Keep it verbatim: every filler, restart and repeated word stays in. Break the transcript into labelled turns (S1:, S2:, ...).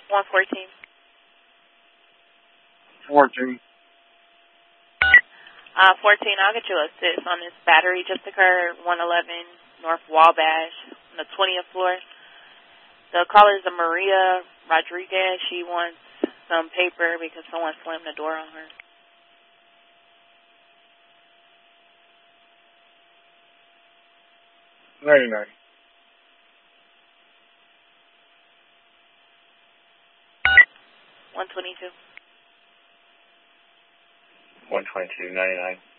S1: one fourteen.
S2: fourteen.
S1: Uh, fourteen, I'll get you a assist on this battery just occurred, one eleven North Wabash, on the twentieth floor. The caller is a Maria Rodriguez. She wants some paper because someone slammed the door on her.
S2: ninety-nine.
S1: one twenty-two.
S3: one twenty-two, ninety-nine.